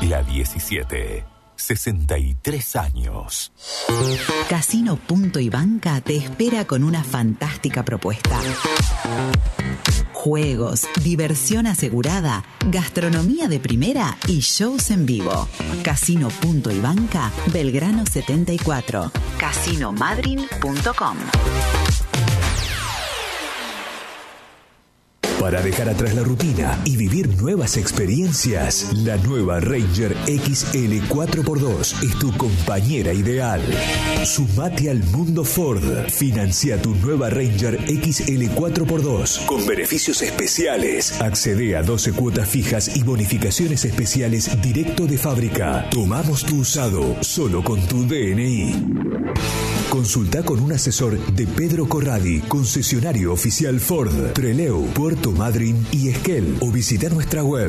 La 17. 63 años. Casino Punto y Banca te espera con una fantástica propuesta. Juegos, diversión asegurada, gastronomía de primera y shows en vivo. Casino Punto y Banca, Belgrano 74. Casinomadrid.com. Para dejar atrás la rutina y vivir nuevas experiencias, la nueva Ranger XL 4x2 es tu compañera ideal. Sumate al mundo Ford. Financia tu nueva Ranger XL 4x2 con beneficios especiales. Accede a 12 cuotas fijas y bonificaciones especiales directo de fábrica. Tomamos tu usado solo con tu DNI. Consulta con un asesor de Pedro Corradi, concesionario oficial Ford, Trelew, Puerto Madryn y Esquel, o visita nuestra web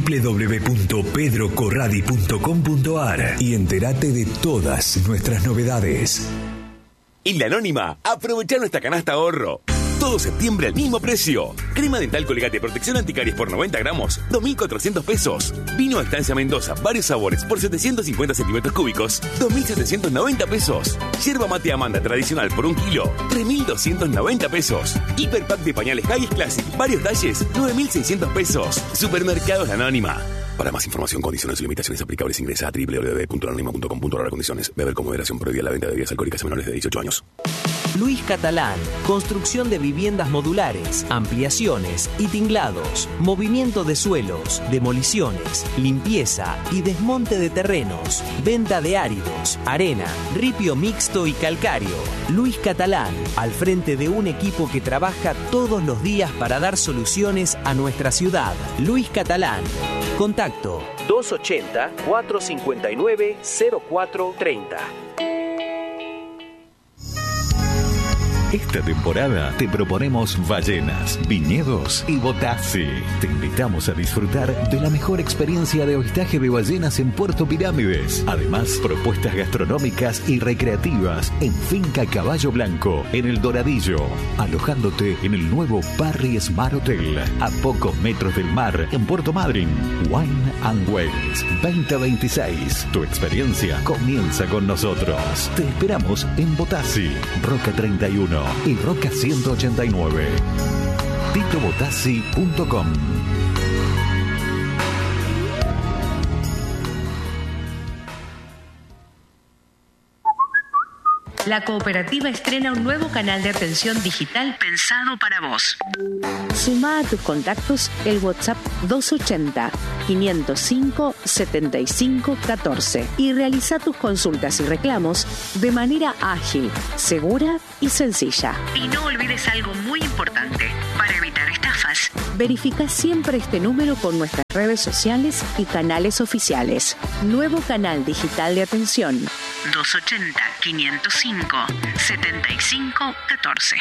www.pedrocorradi.com.ar y entérate de todas nuestras novedades. En La Anónima, aprovechá nuestra canasta ahorro. Todo septiembre al mismo precio. Crema dental Colgate protección anticaries por 90 gramos, 2.400 pesos. Vino a Estancia Mendoza, varios sabores por 750 centímetros cúbicos, 2.790 pesos. Yerba mate Amanda tradicional por 1 kilo, 3.290 pesos. Hiperpack de pañales Haggis Classic, varios talles, 9.600 pesos. Supermercados La Anónima. Para más información, condiciones y limitaciones aplicables, ingresa a www.lanonima.com.ar. Condiciones. Beber con moderación. Prohibida la venta de bebidas alcohólicas a menores de 18 años. Luis Catalán, construcción de viviendas modulares, ampliaciones y tinglados, movimiento de suelos, demoliciones, limpieza y desmonte de terrenos, venta de áridos, arena, ripio mixto y calcáreo. Luis Catalán, al frente de un equipo que trabaja todos los días para dar soluciones a nuestra ciudad. Luis Catalán. Contacto 280-459-0430. Esta temporada te proponemos ballenas, viñedos y botassi. Te invitamos a disfrutar de la mejor experiencia de avistaje de ballenas en Puerto Pirámides. Además, propuestas gastronómicas y recreativas en Finca Caballo Blanco, en El Doradillo. Alojándote en el nuevo Parry Smart Hotel, a pocos metros del mar, en Puerto Madryn. Wine and Wales 2026. Tu experiencia comienza con nosotros. Te esperamos en Botassi, Roca 31 y Roca 189. titobotassi.com. La cooperativa estrena un nuevo canal de atención digital pensado para vos. Suma a tus contactos el WhatsApp 280-505-7514 y realiza tus consultas y reclamos de manera ágil, segura y sencilla. Y no olvides algo muy importante para evitar estafas. Verifica siempre este número con nuestras redes sociales y canales oficiales. Nuevo canal digital de atención 280-505-7514.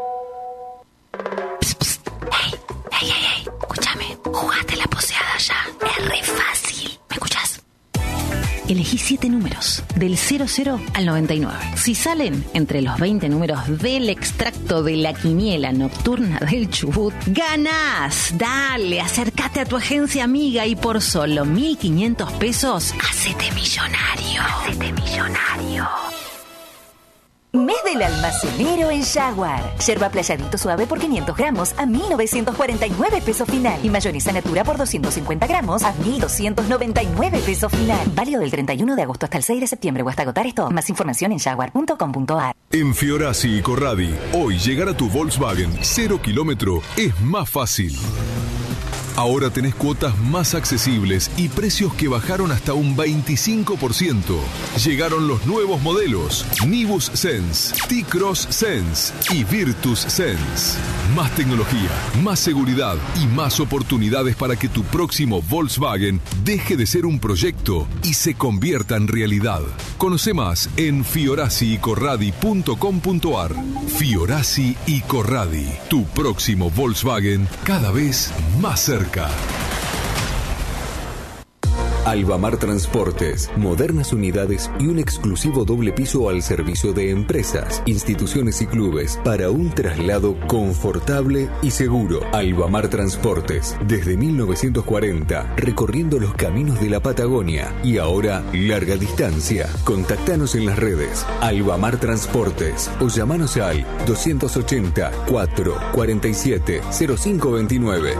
Hey, escúchame, jugate la poseada ya, es re fácil. ¿Me escuchás? Elegí 7 números, del 00 al 99. Si salen entre los 20 números del extracto de la quiniela nocturna del Chubut, ¡ganás! Dale, acércate a tu agencia amiga y por solo 1.500 pesos, ¡hacete millonario! ¡Hacete millonario! Mes del almacenero en Jaguar. Yerba playadito suave por 500 gramos a 1.949 pesos final. Y mayonesa natura por 250 gramos a 1.299 pesos final. Válido del 31 de agosto hasta el 6 de septiembre o hasta agotar esto. Más información en jaguar.com.ar. En Fiorasi y Corradi, hoy llegar a tu Volkswagen 0 kilómetro es más fácil. Ahora tenés cuotas más accesibles y precios que bajaron hasta un 25%. Llegaron los nuevos modelos Nibus Sense, T-Cross Sense y Virtus Sense. Más tecnología, más seguridad y más oportunidades para que tu próximo Volkswagen deje de ser un proyecto y se convierta en realidad. Conoce más en fiorasiicorradi.com.ar. Fiorasi y Corradi, tu próximo Volkswagen cada vez más cerca. Albamar Transportes, modernas unidades y un exclusivo doble piso al servicio de empresas, instituciones y clubes para un traslado confortable y seguro. Albamar Transportes, desde 1940, recorriendo los caminos de la Patagonia y ahora larga distancia. Contactanos en las redes Albamar Transportes o llamanos al 280 447 0529.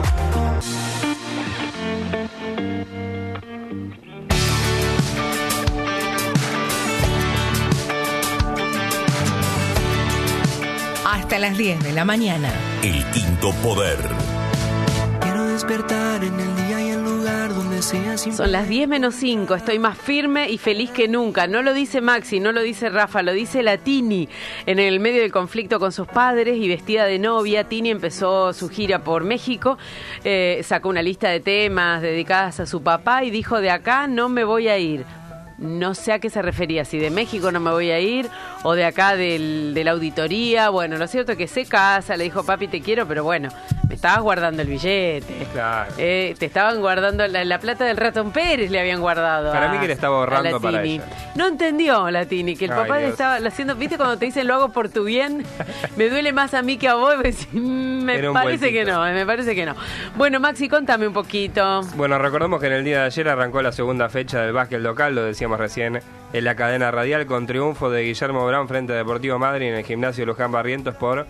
Hasta las 10 de la mañana. El quinto poder. Quiero despertar en el día y el lugar donde sea sin... Son las 10:05, estoy más firme y feliz que nunca. No lo dice Maxi, no lo dice Rafa, lo dice la Tini. En el medio del conflicto con sus padres y vestida de novia, Tini empezó su gira por México, sacó una lista de temas dedicadas a su papá y dijo: de acá no me voy a ir. No sé a qué se refería, si de México no me voy a ir o de acá de la auditoría. Bueno, lo cierto es que se casa, le dijo: papi, te quiero, pero bueno, me estabas guardando el billete. Claro. Te estaban guardando la plata del Ratón Pérez, le habían guardado. Para mí que le estaba ahorrando para Tini. ella. No entendió la Tini, que el papá le estaba haciendo, ¿viste cuando te dicen lo hago por tu bien? Me duele más a mí que a vos. Me parece que no. Bueno, Maxi, contame un poquito. Bueno, recordemos que en el día de ayer arrancó la segunda fecha del básquet local, lo decíamos recién, en la cadena radial, con triunfo de Guillermo Brown frente a Deportivo Madrid en el gimnasio Luján Barrientos por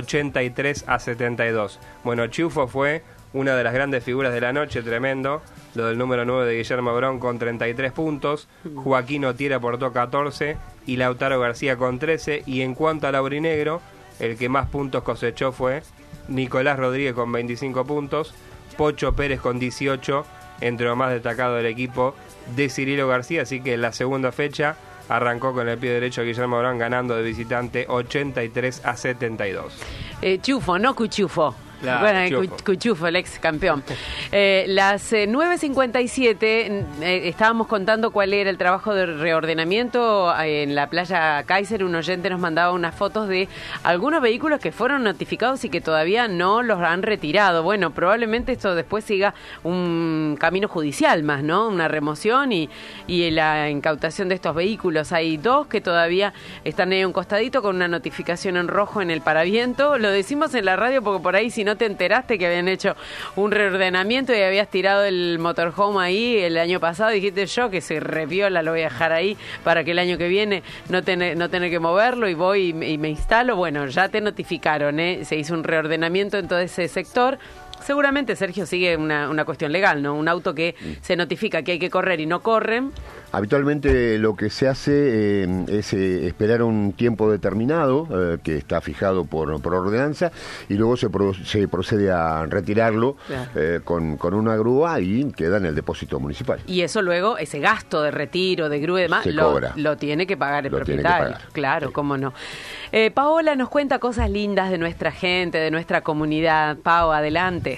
83-72. Bueno, Chufo fue una de las grandes figuras de la noche, tremendo. Lo del número 9 de Guillermo Brown con 33 puntos, Joaquín Otiera aportó 14 y Lautaro García con 13. Y en cuanto a Laurinegro, el que más puntos cosechó fue Nicolás Rodríguez con 25 puntos, Pocho Pérez con 18, entre lo más destacado del equipo de Cirilo García. Así que la segunda fecha arrancó con el pie derecho Guillermo Brown ganando de visitante 83-72. Chufo, no Cuchufo. Claro, bueno, Cuchufo, el ex campeón. Las 9:57 estábamos contando cuál era el trabajo de reordenamiento en la playa Kaiser. Un oyente nos mandaba unas fotos de algunos vehículos que fueron notificados y que todavía no los han retirado. Bueno, probablemente esto después siga un camino judicial más, ¿no? Una remoción y la incautación de estos vehículos. Hay dos que todavía están ahí a un costadito con una notificación en rojo en el paraviento. Lo decimos en la radio porque por ahí, si no te enteraste que habían hecho un reordenamiento y habías tirado el motorhome ahí el año pasado, dijiste: yo que se repiola, lo voy a dejar ahí para que el año que viene no tener que moverlo, y voy y me instalo. Bueno, ya te notificaron, se hizo un reordenamiento en todo ese sector. Seguramente, Sergio, sigue una cuestión legal, ¿no? Un auto que se notifica que hay que correr y no corren. Habitualmente lo que se hace es esperar un tiempo determinado que está fijado por ordenanza, y luego se procede a retirarlo, claro, con una grúa, y queda en el depósito municipal. Y eso luego, ese gasto de retiro, de grúa y demás, lo tiene que pagar el propietario. Claro, sí. Cómo no. Paola nos cuenta cosas lindas de nuestra gente, de nuestra comunidad. Pao, adelante.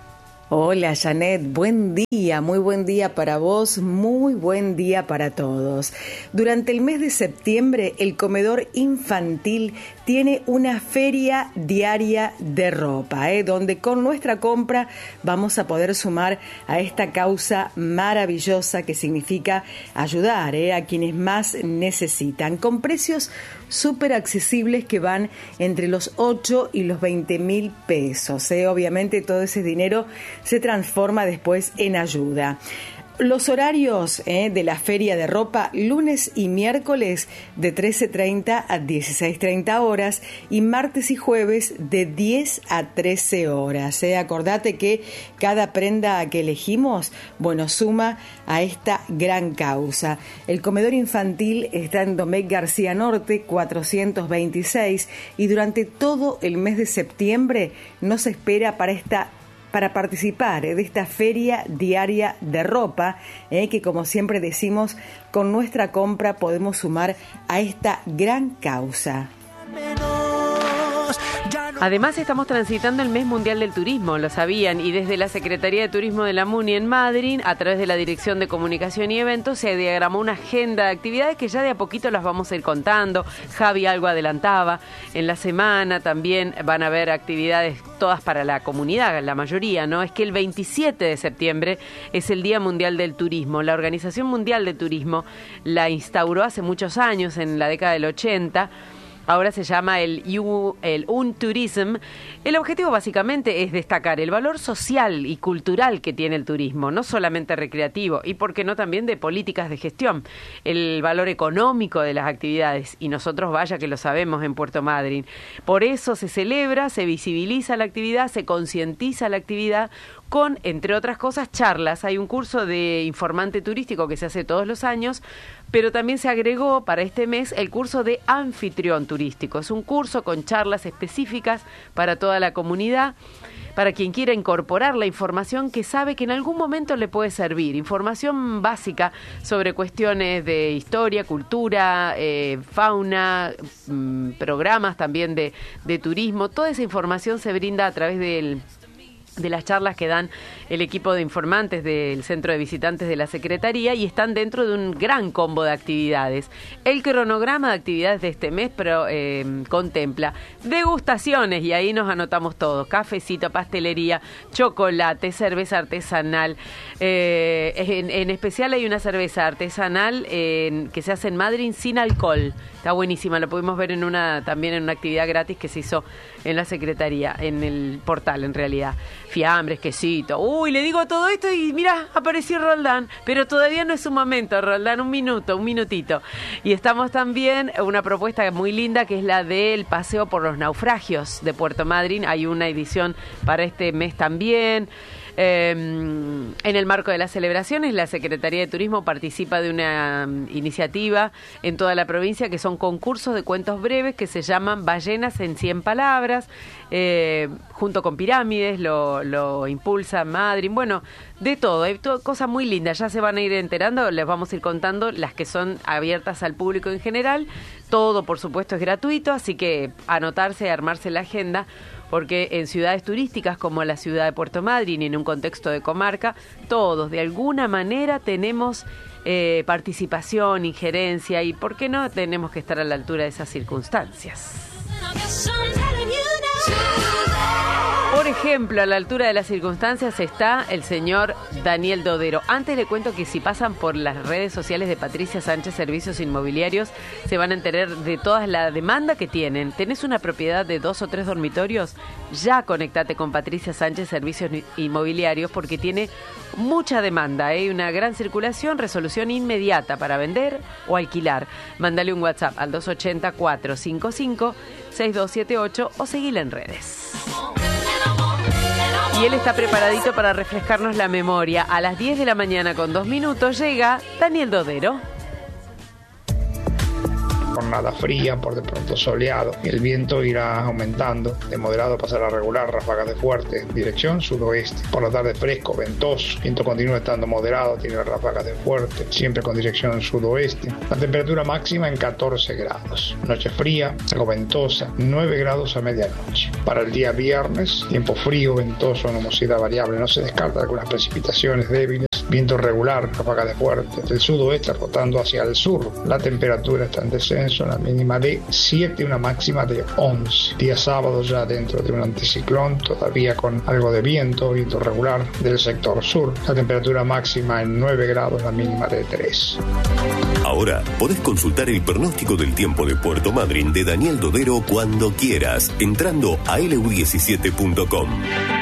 Hola, Janet, buen día, muy buen día para vos, muy buen día para todos. Durante el mes de septiembre, el comedor infantil tiene una feria diaria de ropa, donde con nuestra compra vamos a poder sumar a esta causa maravillosa que significa ayudar a quienes más necesitan, con precios súper accesibles que van entre los 8 y los 20.000 pesos. Obviamente todo ese dinero se transforma después en ayuda. Los horarios de la feria de ropa: lunes y miércoles de 13:30 a 16:30 horas y martes y jueves de 10 a 13 horas. Acordate que cada prenda que elegimos, bueno, suma a esta gran causa. El comedor infantil está en Domecq García Norte 426, y durante todo el mes de septiembre nos espera para participar de esta feria diaria de ropa, que, como siempre decimos, con nuestra compra podemos sumar a esta gran causa. Además, estamos transitando el mes mundial del turismo, lo sabían, y desde la Secretaría de Turismo de la MUNI en Madrid, a través de la Dirección de Comunicación y Eventos, se diagramó una agenda de actividades que ya de a poquito las vamos a ir contando. Javi algo adelantaba. En la semana también van a haber actividades todas para la comunidad, la mayoría, ¿no? Es que el 27 de septiembre es el Día Mundial del Turismo. La Organización Mundial de Turismo la instauró hace muchos años, en la década del 80. Ahora se llama el UNTourism. El objetivo básicamente es destacar el valor social y cultural que tiene el turismo, no solamente recreativo, y por qué no también de políticas de gestión, el valor económico de las actividades, y nosotros vaya que lo sabemos en Puerto Madryn. Por eso se celebra, se visibiliza la actividad, se concientiza la actividad con, entre otras cosas, charlas. Hay un curso de informante turístico que se hace todos los años, pero también se agregó para este mes el curso de anfitrión turístico. Es un curso con charlas específicas para toda la comunidad, para quien quiera incorporar la información que sabe que en algún momento le puede servir. Información básica sobre cuestiones de historia, cultura, fauna, programas también de turismo. Toda esa información se brinda a través de las charlas que dan el equipo de informantes del Centro de Visitantes de la Secretaría, y están dentro de un gran combo de actividades. El cronograma de actividades de este mes contempla degustaciones, y ahí nos anotamos todos: cafecito, pastelería, chocolate, cerveza artesanal. En especial hay una cerveza artesanal que se hace en Madrid sin alcohol. Está buenísima, lo pudimos ver también en una actividad gratis que se hizo en la Secretaría, en el portal en realidad. Fiambres, quesito. Uy, le digo todo esto y mira, apareció Roldán, pero todavía no es su momento, Roldán, un minutito. Y estamos también, una propuesta muy linda, que es la del paseo por los naufragios de Puerto Madryn. Hay una edición para este mes también. En el marco de las celebraciones, la Secretaría de Turismo participa de una iniciativa en toda la provincia, que son concursos de cuentos breves que se llaman Ballenas en 100 palabras, junto con Pirámides, lo impulsa Madryn. Bueno, de todo, hay cosas muy lindas, ya se van a ir enterando, les vamos a ir contando las que son abiertas al público en general. Todo, por supuesto, es gratuito, así que anotarse, armarse la agenda, porque en ciudades turísticas como la ciudad de Puerto Madryn, y en un contexto de comarca, todos de alguna manera tenemos participación, injerencia, y ¿por qué no tenemos que estar a la altura de esas circunstancias? Por ejemplo, a la altura de las circunstancias está el señor Daniel Dodero. Antes le cuento que si pasan por las redes sociales de Patricia Sánchez Servicios Inmobiliarios, se van a enterar de toda la demanda que tienen. ¿Tenés una propiedad de 2 o 3 dormitorios? Ya conectate con Patricia Sánchez Servicios Inmobiliarios, porque tiene mucha demanda, una gran circulación, resolución inmediata para vender o alquilar. Mándale un WhatsApp al 280-455-6278 o seguile en redes. Y él está preparadito para refrescarnos la memoria. A las 10 de la mañana con 2 minutos llega Daniel Dodero. Jornada fría, por de pronto soleado. El viento irá aumentando, de moderado pasará a regular, ráfagas de fuerte, dirección sudoeste. Por la tarde fresco, ventoso. Viento continúa estando moderado, tiene ráfagas de fuerte, siempre con dirección sudoeste. La temperatura máxima en 14 grados. Noche fría, algo ventosa, 9 grados a medianoche. Para el día viernes, tiempo frío, ventoso, nubosidad variable. No se descarta algunas precipitaciones débiles. Viento regular, ráfagas de fuerte. Del sudoeste rotando hacia el sur. La temperatura está en descenso, una mínima de 7 y una máxima de 11. Día sábado ya dentro de un anticiclón, todavía con algo de viento regular del sector sur. La temperatura máxima en 9 grados, la mínima de 3. Ahora podés consultar el pronóstico del tiempo de Puerto Madryn de Daniel Dodero cuando quieras, entrando a lu17.com.